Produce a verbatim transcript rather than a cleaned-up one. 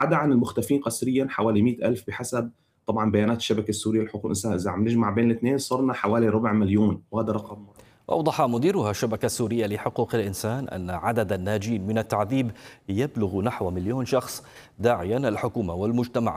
عدا عن المختفين قسريا حوالي مئة ألف بحسب طبعا بيانات الشبكة السورية لحقوق الإنسان. إذا عم نجمع بين الاثنين صرنا حوالي ربع مليون، وهذا رقم مرعب. وأوضح مديرها الشبكة السورية لحقوق الإنسان أن عدد الناجين من التعذيب يبلغ نحو مليون شخص، داعيا الحكومة والمجتمع